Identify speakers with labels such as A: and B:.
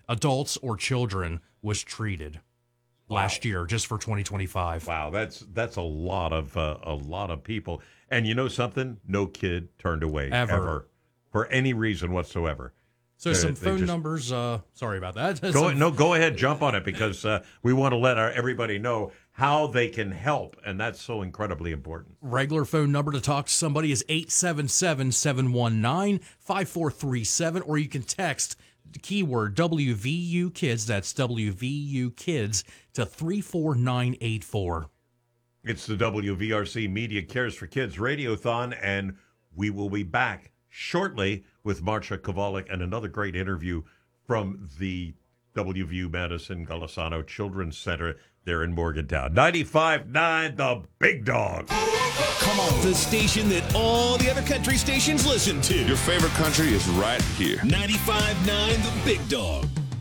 A: adults or children was treated last year, just for 2025.
B: Wow, that's a lot of people. And you know something? No kid turned away
A: Ever.
B: for any reason whatsoever.
A: So some phone numbers. Sorry about that.
B: Go ahead, jump on it, because we want to let everybody know how they can help, and that's so incredibly important.
A: Regular phone number to talk to somebody is 877-719-5437, or you can text the keyword WVU Kids. That's WVU Kids to 34984.
B: It's the WVRC Media Cares for Kids Radiothon, and we will be back shortly with Marcia Kovalik and another great interview from the WVU Madison Golisano Children's Center there in Morgantown. 95.9, the Big Dog.
C: Come on. The station that all the other country stations listen to.
D: Your favorite country is right here.
C: 95.9, the Big Dog.